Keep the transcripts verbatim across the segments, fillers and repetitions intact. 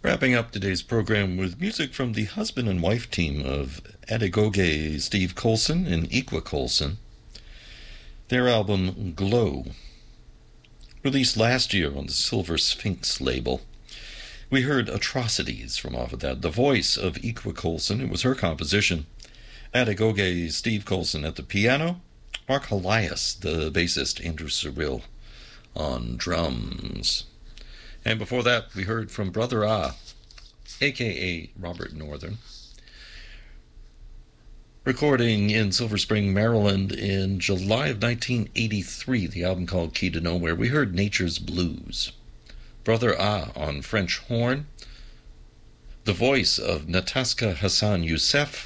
Wrapping up today's program with music from the husband and wife team of Adegoge Steve Colson and Ikwa Colson. Their album Glow, released last year on the Silver Sphinx label. We heard Atrocities from off of that. The voice of Ikwa Colson, it was her composition. Adegoge Steve Colson at the piano. Mark Elias, the bassist. Andrew Cyril on drums. And before that, we heard from Brother Ah, a k a. Robert Northern, recording in Silver Spring, Maryland in July of nineteen eighty-three, the album called Key to Nowhere. We heard Nature's Blues. Brother Ah on French horn. The voice of Nataska Hassan Youssef.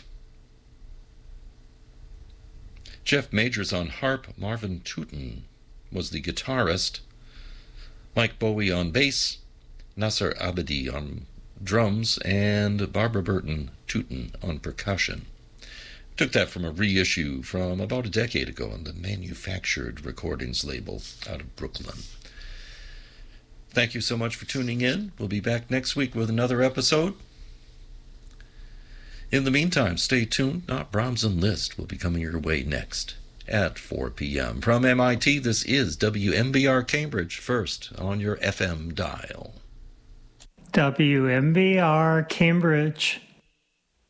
Jeff Majors on harp. Marvin Tootin was the guitarist. Mike Bowie on bass, Nasser Abedi on drums, and Barbara Burton Tootin on percussion. Took that from a reissue from about a decade ago on the Manufactured Recordings label out of Brooklyn. Thank you so much for tuning in. We'll be back next week with another episode. In the meantime, stay tuned. Not Brahms and Liszt will be coming your way next at four p.m. From M I T, this is W M B R Cambridge, first on your F M dial. W M B R Cambridge.